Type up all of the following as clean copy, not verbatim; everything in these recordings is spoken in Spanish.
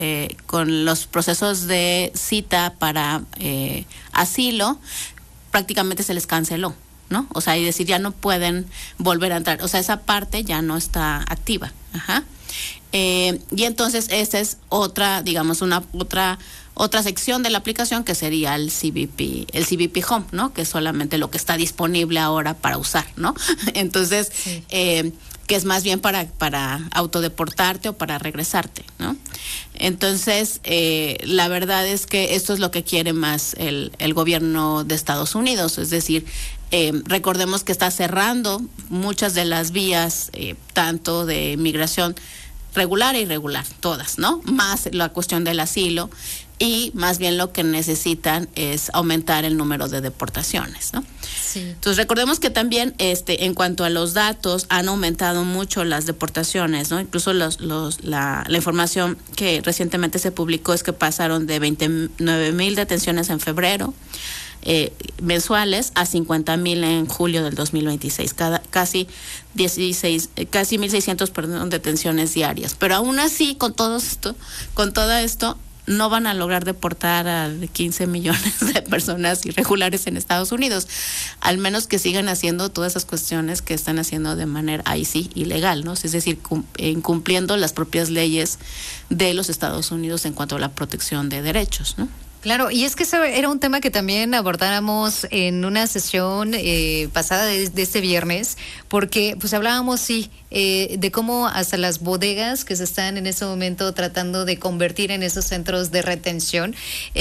con los procesos de cita para asilo, prácticamente se les canceló, ¿no? O sea, y decir, ya no pueden volver a entrar. O sea, esa parte ya no está activa. Ajá. Y entonces esa es otra, digamos, otra sección de la aplicación que sería el CBP Home, ¿no? Que es solamente lo que está disponible ahora para usar, ¿no? Entonces, sí. Que es más bien para autodeportarte o para regresarte, ¿no? Entonces, la verdad es que esto es lo que quiere más el gobierno de Estados Unidos, es decir, recordemos que está cerrando muchas de las vías, tanto de migración regular e irregular, todas, ¿no? Más la cuestión del asilo, y más bien lo que necesitan es aumentar el número de deportaciones, ¿no? Sí. Entonces recordemos que también en cuanto a los datos han aumentado mucho las deportaciones, ¿no? Incluso la información que recientemente se publicó es que pasaron de 29,000 detenciones en febrero mensuales a 50,000 en julio del 2026, casi 1,600 detenciones diarias. Pero aún así, con todo esto, no van a lograr deportar a 15 millones de personas irregulares en Estados Unidos, al menos que sigan haciendo todas esas cuestiones que están haciendo de manera, ahí sí, ilegal, ¿no? Es decir, incumpliendo las propias leyes de los Estados Unidos en cuanto a la protección de derechos, ¿no? Claro, y es que ese era un tema que también abordáramos en una sesión pasada de este viernes, porque pues hablábamos, sí, de cómo hasta las bodegas que se están en ese momento tratando de convertir en esos centros de retención,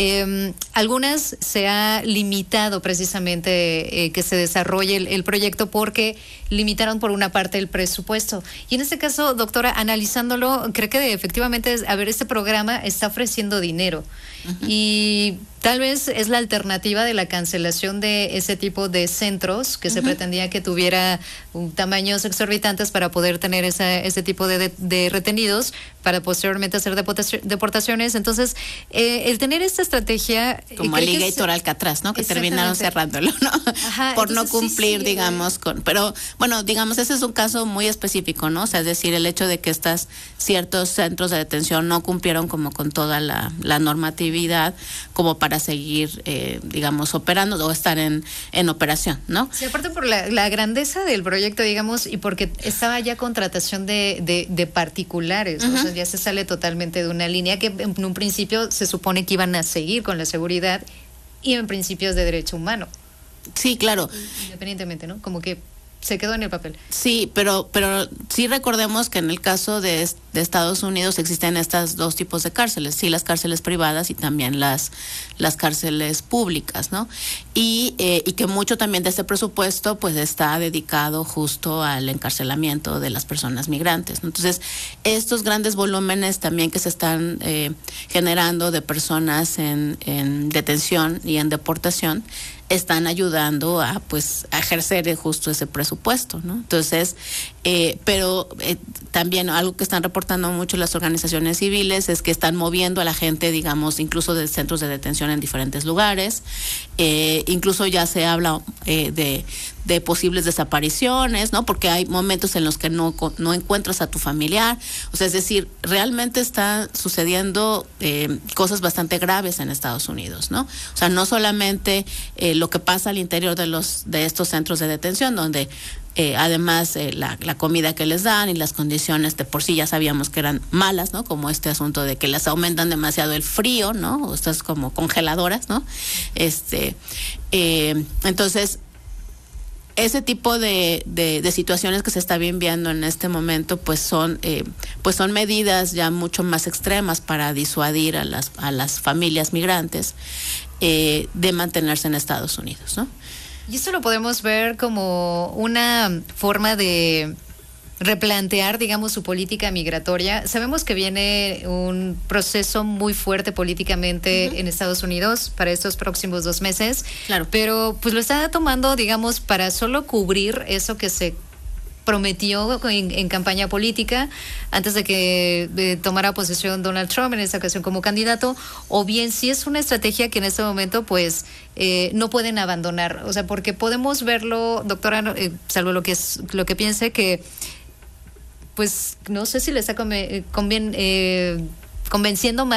algunas se ha limitado precisamente que se desarrolle el proyecto porque limitaron por una parte el presupuesto. Y en este caso, doctora, analizándolo, creo que efectivamente, este programa está ofreciendo dinero. Uh-huh. Y tal vez es la alternativa de la cancelación de ese tipo de centros que se pretendía que tuviera tamaños exorbitantes para poder tener ese tipo de retenidos para posteriormente hacer deportaciones. Entonces, el tener esta estrategia... Como Alligator Alcatraz, ¿no? Que terminaron cerrándolo, ¿no? Ajá, por no cumplir, sí, digamos, con... Pero, bueno, digamos, ese es un caso muy específico, ¿no? O sea, es decir, el hecho de que ciertos centros de detención no cumplieron como con toda la normatividad como para seguir, digamos, operando o estar en operación, ¿no? Sí, aparte por la grandeza del proyecto, digamos, y porque estaba ya contratación de particulares, uh-huh. O sea, ya se sale totalmente de una línea que en un principio se supone que iban a seguir con la seguridad y en principios de derecho humano. Sí, claro. Independientemente, ¿no? Como que se quedó en el papel. Sí, pero sí recordemos que en el caso de Estados Unidos existen estas dos tipos de cárceles, sí, las cárceles privadas y también las cárceles públicas, ¿no? Y que mucho también de ese presupuesto pues está dedicado justo al encarcelamiento de las personas migrantes, ¿no? Entonces, estos grandes volúmenes también que se están generando de personas en detención y en deportación están ayudando a ejercer justo ese presupuesto, ¿no? Entonces, pero también algo que están reportando mucho las organizaciones civiles es que están moviendo a la gente, digamos, incluso de centros de detención en diferentes lugares, incluso ya se habla de posibles desapariciones, ¿no? Porque hay momentos en los que no encuentras a tu familiar, o sea, es decir, realmente está sucediendo cosas bastante graves en Estados Unidos, ¿no? O sea, no solamente lo que pasa al interior de estos centros de detención, donde además la comida que les dan y las condiciones de por sí ya sabíamos que eran malas, ¿no? Como este asunto de que les aumentan demasiado el frío, ¿no? O estas como congeladoras, ¿no? Entonces, ese tipo de situaciones que se está viendo en este momento, pues son medidas ya mucho más extremas para disuadir a las familias migrantes de mantenerse en Estados Unidos, ¿no? Y esto lo podemos ver como una forma de replantear, digamos, su política migratoria. Sabemos que viene un proceso muy fuerte políticamente uh-huh. en Estados Unidos para estos próximos 2 meses. Claro. Pero pues lo está tomando, digamos, para solo cubrir eso que se prometió en campaña política antes de que tomara posesión Donald Trump en esta ocasión como candidato, o bien si es una estrategia que en este momento pues no pueden abandonar, o sea, porque podemos verlo, doctora, salvo lo que piense, que pues no sé si le está convenciendo más